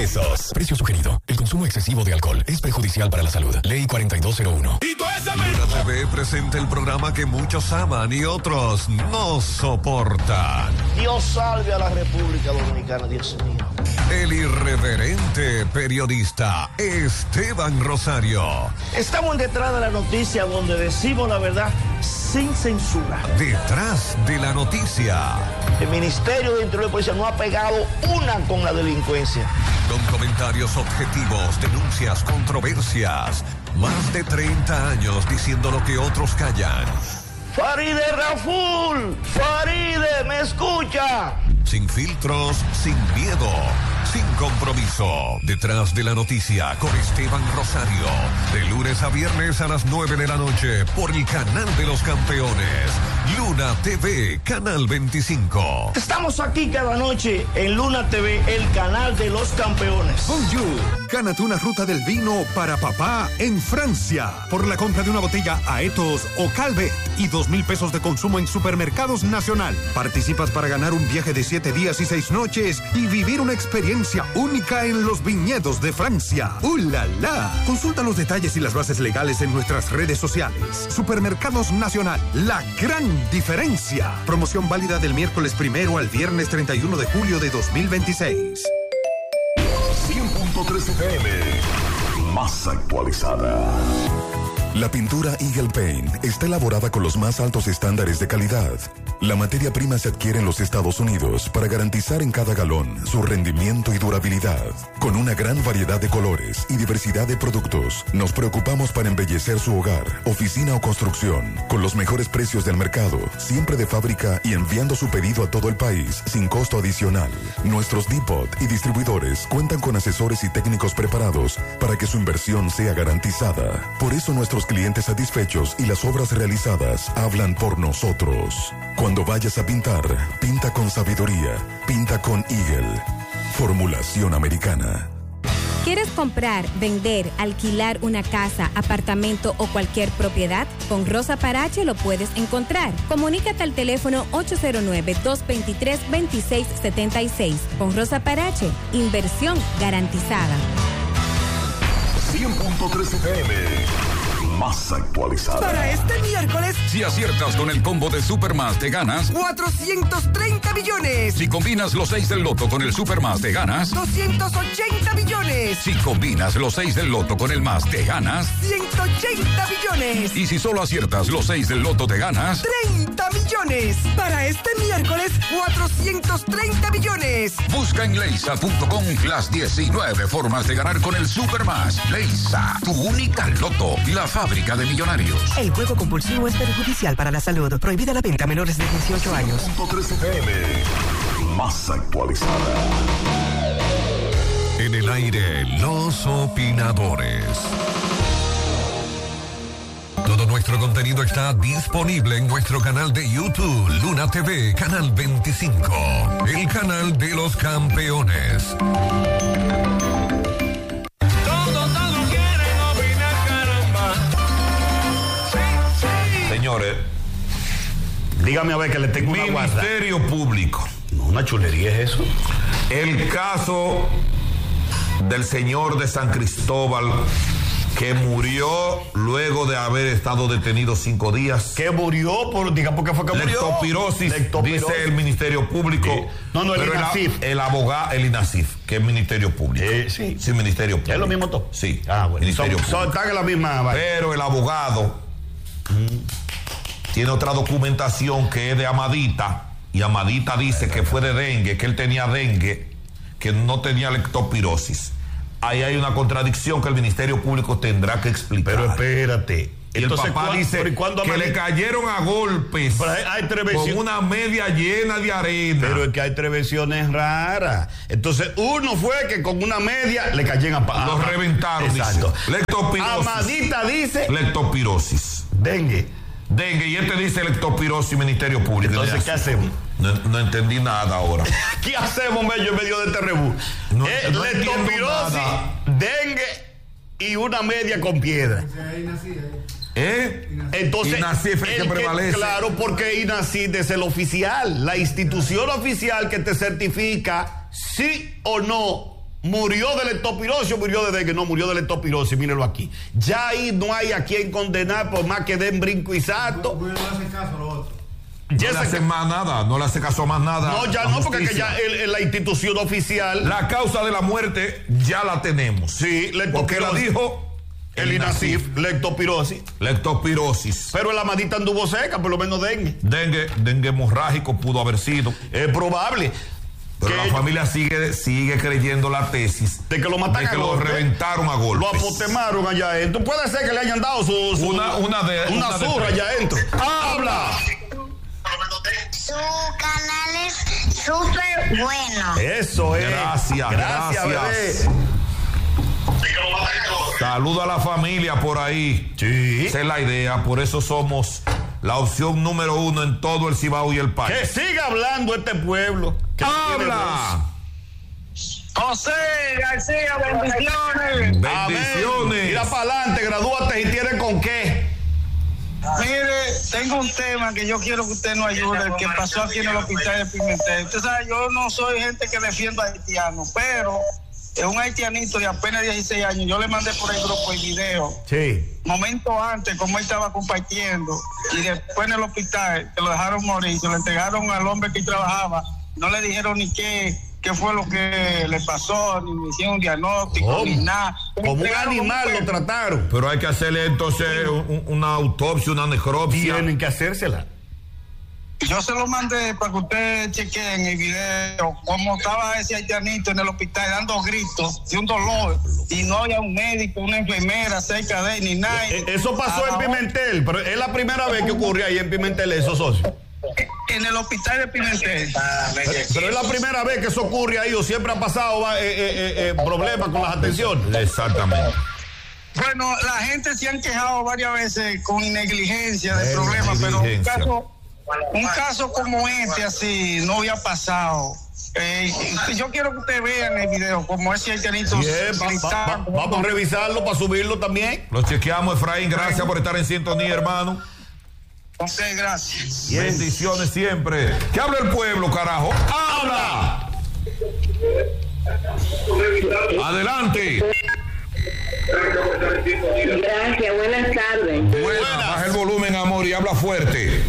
Precio sugerido. El consumo excesivo de alcohol es perjudicial para la salud. Ley 4201. Luna TV presenta el programa que muchos aman y otros no soportan. Dios salve a la República Dominicana, Dios mío. El irreverente periodista Esteban Rosario. Estamos detrás de la noticia donde decimos la verdad sin censura. Detrás de la noticia. El Ministerio de Interior y Policía no ha pegado una con la delincuencia. Con comentarios objetivos, denuncias, controversias. Más de 30 años diciendo lo que otros callan. Faride Raful, Faride, ¿me escucha? Sin filtros, sin miedo, sin compromiso. Detrás de la noticia con Esteban Rosario. De lunes a viernes a las 9 de la noche por el canal de los campeones. Luna TV, canal 25. Estamos aquí cada noche en Luna TV, el canal de los campeones. Bonjour, gánate una ruta del vino para papá en Francia. Por la compra de una botella Aetos o Calvet y 2,000 pesos de consumo en Supermercados Nacional. Participas para ganar un viaje de 7 días y 6 noches y vivir una experiencia única en los viñedos de Francia. ¡La la! Consulta los detalles y las bases legales en nuestras redes sociales. Supermercados Nacional, la gran diferencia. Promoción válida del miércoles 1 al viernes 31 de julio de 2026. 100.3 FM, más actualizada. La pintura Eagle Paint está elaborada con los más altos estándares de calidad. La materia prima se adquiere en los Estados Unidos para garantizar en cada galón su rendimiento y durabilidad. Con una gran variedad de colores y diversidad de productos, nos preocupamos para embellecer su hogar, oficina o construcción, con los mejores precios del mercado, siempre de fábrica y enviando su pedido a todo el país sin costo adicional. Nuestros depot y distribuidores cuentan con asesores y técnicos preparados para que su inversión sea garantizada. Por eso nuestros clientes satisfechos y las obras realizadas hablan por nosotros. Cuando vayas a pintar, pinta con sabiduría, pinta con Eagle. Formulación americana. ¿Quieres comprar, vender, alquilar una casa, apartamento o cualquier propiedad? Con Rosa Parache lo puedes encontrar. Comunícate al teléfono 809-223-2676. Con Rosa Parache, inversión garantizada. 100.3 FM. Más actualizada. Para este miércoles, si aciertas con el combo de Supermás, te ganas 430 millones. Si combinas los 6 del loto con el Supermás, te ganas 280 millones. Si combinas los 6 del loto con el más, te ganas 180 millones. Y si solo aciertas los 6 del loto, te ganas 30 millones. Para este miércoles, 430 millones. Busca en leisa.com las 19 formas de ganar con el Supermás. Leisa, tu única loto, la fábrica de millonarios. El juego compulsivo es perjudicial para la salud. Prohibida la venta a menores de 18 años. 100.3 FM. Más actualizada. En el aire, los opinadores. Todo nuestro contenido está disponible en nuestro canal de YouTube, Luna TV, canal 25, el canal de los campeones. Señores, dígame a ver que le tengo una guarda. Ministerio Público. No, una chulería es eso. El caso del señor de San Cristóbal que murió luego de haber estado detenido 5 días. ¿Que murió? Diga por qué fue que murió. Leptospirosis, dice el Ministerio Público. No, el INASIF. El abogado, el INASIF, que es Ministerio Público. Sí, Ministerio Público. ¿Es lo mismo todo? Sí. Bueno. Ministerio Público. Están en la misma. Pero el abogado tiene otra documentación que es de Amadita. Y Amadita dice que fue de dengue, que él tenía dengue, que no tenía leptospirosis. Ahí hay una contradicción que el Ministerio Público tendrá que explicar. Pero espérate. Y entonces, el papá dice que le cayeron a golpes con una media llena de arena. Pero es que hay 3 versiones raras. Entonces, uno fue que con una media le cayeron a los reventaron. Exacto. Dice. Leptospirosis. Amadita dice leptospirosis. Dengue. Y este dice leptospirosis, Ministerio Público. Entonces, ¿qué hacemos? No entendí nada ahora. ¿Qué hacemos, en medio de este rebú? Leptospirosis, dengue y una media con piedra. Entonces, INASIF es que prevalece. Claro, porque INASIF es el oficial, la institución oficial que te certifica sí o no ¿Murió de leptospirosis o murió de dengue? No, murió de leptospirosis, mírenlo aquí. Ya ahí no hay a quien condenar por más que den brinco y salto. No le hace caso a lo otro. No le hace más nada, no le hace caso a más nada. No, ya no, porque que ya la institución oficial. La causa de la muerte ya la tenemos. Sí, porque la dijo el INASIF, leptospirosis. Leptospirosis. Pero la amadita anduvo seca, por lo menos dengue. Dengue hemorrágico pudo haber sido. Es probable. Pero la familia sigue creyendo la tesis de que lo mataron, de que lo reventaron a golpes. Lo apotemaron allá adentro. Puede ser que le hayan dado una zurra allá adentro. ¡Habla! Su canal es súper bueno. Eso es. Gracias. Bebé. Saludo a la familia por ahí. Sí. Esa es la idea. Por eso somos la opción número 1 en todo el Cibao y el país. Que siga hablando este pueblo. ¡Habla! José García, bendiciones. Bendiciones. Mira para adelante, gradúate y tienes con qué. Mire, tengo un tema que yo quiero que usted nos ayude, que pasó aquí en el hospital de Pimentel. Usted sabe, yo no soy gente que defiendo a haitianos, pero es un haitianito de apenas 16 años. Yo le mandé por el grupo el video. Sí. Momentos antes, como él estaba compartiendo, y después en el hospital, que lo dejaron morir, se lo entregaron al hombre que trabajaba. No le dijeron ni qué fue lo que le pasó, ni me hicieron un diagnóstico, ni nada. Como un animal lo trataron. Pero hay que hacerle entonces una autopsia, una necropsia. Tienen que hacérsela. Yo se lo mandé para que ustedes chequeen el video, cómo estaba ese haitianito en el hospital dando gritos de un dolor, y no había un médico, una enfermera cerca de él, ni nada. Eso pasó en Pimentel, pero es la primera vez que ocurre ahí en Pimentel eso, socio. En el hospital de Pimentel. Pero es la primera vez que eso ocurre ahí, o siempre ha pasado problemas con las atenciones. Exactamente. Bueno, la gente se han quejado varias veces con negligencia de problemas, pero un caso como este así no había pasado. Yo quiero que ustedes vean el video, como ese haitianito. Vamos a revisarlo para subirlo también. Lo chequeamos, Efraín. Gracias por estar en sintonía, hermano. Ok, gracias. Bendiciones siempre. ¿Qué habla el pueblo, carajo? ¡Habla! Adelante. Gracias, buenas tardes. Buenas. Baja el volumen, amor, y habla fuerte.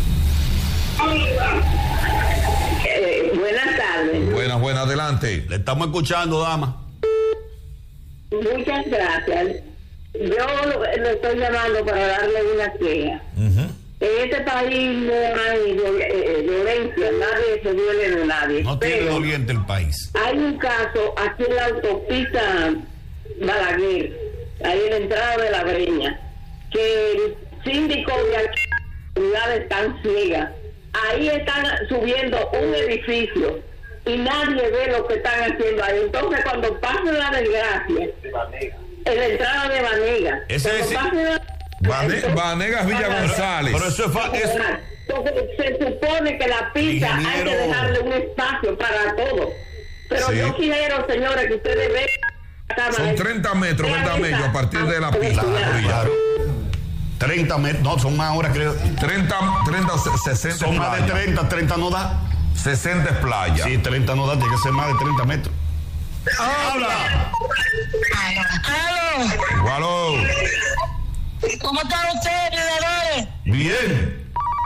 Buenas tardes. Buenas, adelante. Le estamos escuchando, dama. Muchas gracias. Yo lo estoy llamando para darle una queja. En este país no hay violencia, nadie se duele de nadie. No tiene doliente el país. Hay un caso aquí en la autopista Balaguer, ahí en la entrada de La Breña, que el síndico de aquí, unidades tan ciegas, ahí están subiendo un edificio y nadie ve lo que están haciendo ahí. Entonces cuando pasa la desgracia, en la entrada de Vanega, Vanegas Villa González. Pero eso es entonces se supone que la pista hay que dejarle un espacio para todo. Pero yo quiero, señores, que ustedes vean. Son 30 metros, ¿verdad, Mello? A partir de la pista. Claro. 30 metros, no, son más ahora, creo. 30 o 60. Son más de 30 no da. 60 es playa. Sí, 30 no da, tiene que ser más de 30 metros. ¡Habla! ¡Aló! ¿Cómo están ustedes, liberales? Bien.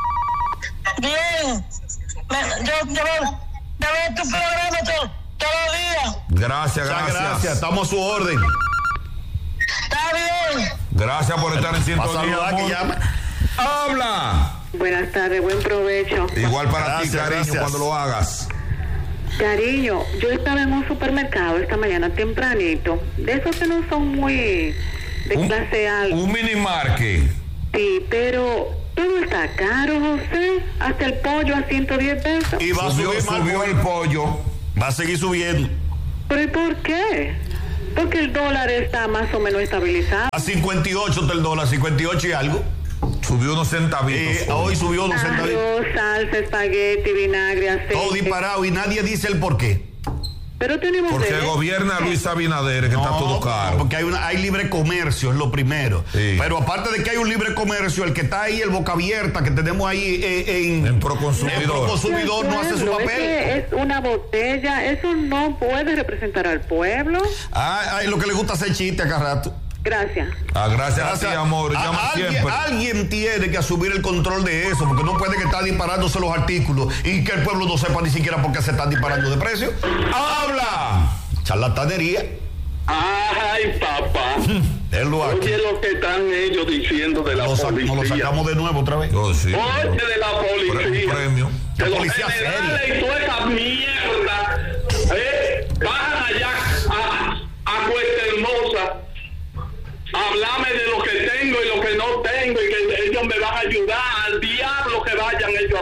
Bien. Yo veo tu programa todos los días. Gracias. Estamos a su orden. Está bien. Gracias por estar en sintonía. Que llama. ¡Habla! Buenas tardes, buen provecho. Igual para ti, cariño, cuando lo hagas. Cariño, yo estaba en un supermercado esta mañana tempranito, de esos que no son muy de clase alta. Un mini market. Sí, pero todo está caro, José. Hasta el pollo a 110 pesos. Y va subió el pollo. Va a seguir subiendo. ¿Pero y por qué? Porque el dólar está más o menos estabilizado. A 58 está el dólar, 58 y algo. Subió unos centavitos. Hoy subió unos centavitos. Salsa, espagueti, vinagre, aceite. Todo disparado y nadie dice el por qué. Pero tenemos porque gobierna Luis Abinader, que está todo caro. Porque hay libre comercio, es lo primero. Sí. Pero aparte de que hay un libre comercio, el que está ahí, el boca abierta, que tenemos ahí en Proconsumidor no hace su papel. Es una botella, eso no puede representar al pueblo. Lo que le gusta hacer chiste acá rato. Gracias. Gracias a ti, amor. Llama siempre. Alguien tiene que asumir el control de eso, porque no puede que estar disparándose los artículos y que el pueblo no sepa ni siquiera por qué se están disparando de precio. ¡Habla! Charlatanería. Ay, papá. Oye lo que están ellos diciendo de la policía. Nos lo sacamos de nuevo otra vez. Sí, oye, de la policía. Premio. De los generales y toda esa mierda. Bajan allá a Cuesta Hermosa. Háblame de lo que tengo y lo que no tengo y que ellos me van a ayudar. Al diablo que vayan ellos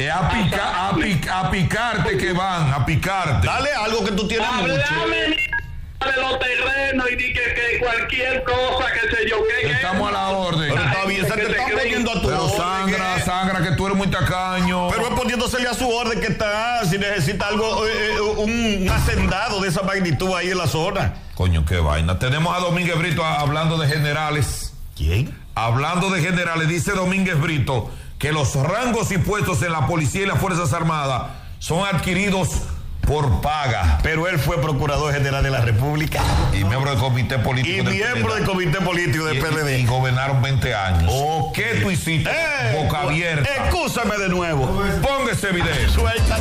a picarte que van, a picarte. Dale algo que tú tienes Háblame de los terrenos y di que cualquier cosa, que sé yo qué. Estamos a la orden. Pero está bien, se te está poniendo a tu orden. Sangra, que tú eres muy tacaño. Pero es poniéndosele a su orden que está, si necesita algo, un hacendado de esa magnitud ahí en la zona. Coño, qué vaina. Tenemos a Domínguez Brito hablando de generales. ¿Quién? Hablando de generales, dice Domínguez Brito que los rangos y puestos en la policía y las Fuerzas Armadas son adquiridos por paga. Pero él fue procurador general de la República. Y miembro del comité político del PLD. Y gobernaron 20 años. ¿Qué tú hiciste? Boca abierta. Excúsame de nuevo. Ponga ese video. Suelta.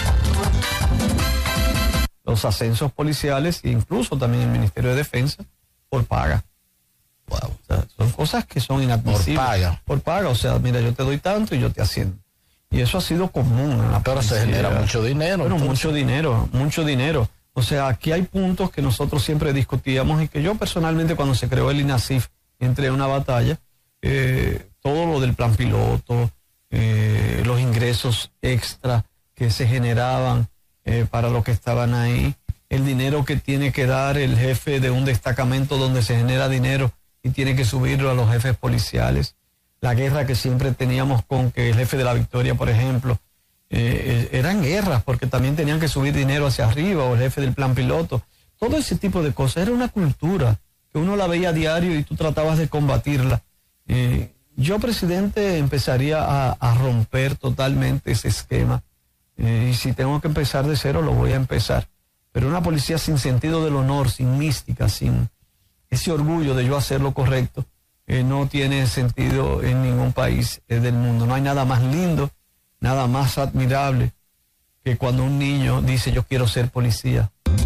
Los ascensos policiales e incluso también el Ministerio de Defensa por paga. Wow. O sea, son cosas que son inadmisibles. Por paga. O sea, mira, yo te doy tanto y yo te asciendo. Y eso ha sido común en la policía. Se genera mucho dinero. Bueno, mucho dinero. O sea, aquí hay puntos que nosotros siempre discutíamos y que yo personalmente cuando se creó el INASIF entré en una batalla. Todo lo del plan piloto, los ingresos extra que se generaban para los que estaban ahí, el dinero que tiene que dar el jefe de un destacamento donde se genera dinero y tiene que subirlo a los jefes policiales, la guerra que siempre teníamos con que el jefe de la Victoria, por ejemplo, eran guerras porque también tenían que subir dinero hacia arriba, o el jefe del plan piloto, todo ese tipo de cosas, era una cultura que uno la veía a diario y tú tratabas de combatirla. Yo, presidente, empezaría a romper totalmente ese esquema. Y si tengo que empezar de cero, lo voy a empezar. Pero una policía sin sentido del honor, sin mística, sin ese orgullo de yo hacer lo correcto, no tiene sentido en ningún país del mundo. No hay nada más lindo, nada más admirable que cuando un niño dice yo quiero ser policía.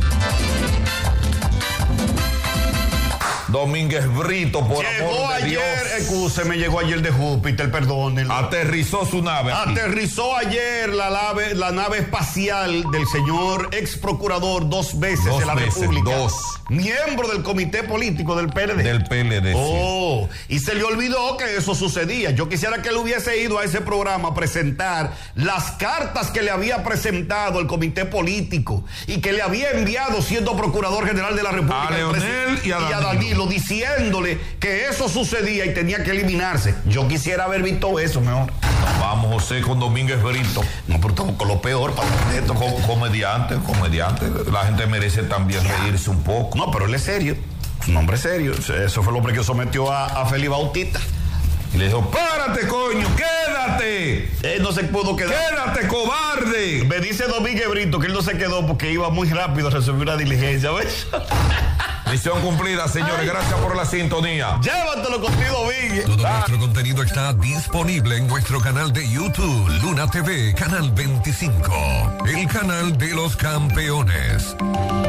Domínguez Brito, por amor de Dios. Llegó ayer de Júpiter, perdón. Aterrizó su nave. Aterrizó ayer la nave espacial del señor ex procurador 2 veces de la República. Miembro del comité político del PLD. Del PLD. Y se le olvidó que eso sucedía. Yo quisiera que él hubiese ido a ese programa a presentar las cartas que le había presentado el comité político y que le había enviado siendo procurador general de la República. A Leonel y a Danilo, diciéndole que eso sucedía y tenía que eliminarse. Yo quisiera haber visto eso mejor. Vamos, José, con Domínguez Brito. No, pero con lo peor para esto. Comediante. La gente merece también reírse un poco. No, pero él es serio. Un hombre serio. Eso fue el hombre que sometió a Félix Bautista. Y le dijo, párate, coño, quédate. Él no se pudo quedar. Quédate, cobarde. Me dice Domínguez Brito que él no se quedó porque iba muy rápido a resolver una diligencia, ¿ves? Misión cumplida, señores. Gracias por la sintonía. Llévatelo contigo, Domínguez. Todo nuestro contenido está disponible en nuestro canal de YouTube, Luna TV, Canal 25. El canal de los campeones.